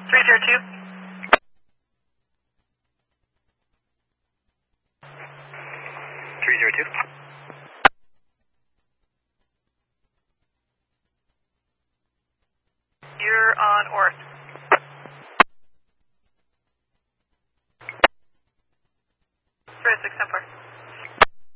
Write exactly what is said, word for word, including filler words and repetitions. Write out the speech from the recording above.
three zero two. three zero two. You're on Orth. three oh six ten four.